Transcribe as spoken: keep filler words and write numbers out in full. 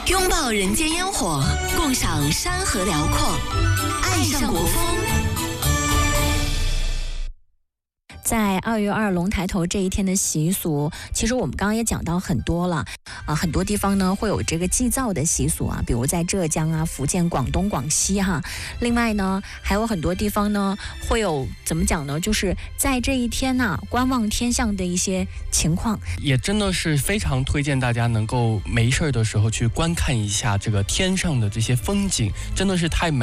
拥抱人间烟火，共赏山河辽阔，爱上国风。 在二月二龙抬头这一天的习俗，其实我们刚刚也讲到很多了啊，很多地方呢会有这个祭灶的习俗啊，比如在浙江啊、福建、广东、广西哈。另外呢，还有很多地方呢会有怎么讲呢？就是在这一天呐、啊，观望天象的一些情况， 也真的是非常推荐大家能够没事的时候去观看一下这个天上的这些风景，真的是太美。